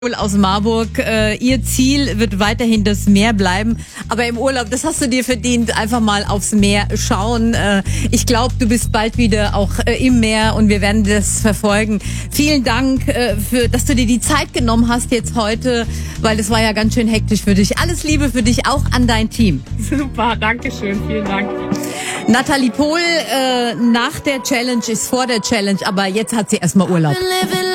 Aus Marburg. Ihr Ziel wird weiterhin das Meer bleiben. Aber im Urlaub, das hast du dir verdient, einfach mal aufs Meer schauen. Ich glaube, du bist bald wieder auch im Meer und wir werden das verfolgen. Vielen Dank, dass du dir die Zeit genommen hast jetzt heute, weil das war ja ganz schön hektisch für dich. Alles Liebe für dich, auch an dein Team. Super, danke schön, vielen Dank. Nathalie Pohl nach der Challenge ist vor der Challenge, aber jetzt hat sie erstmal Urlaub.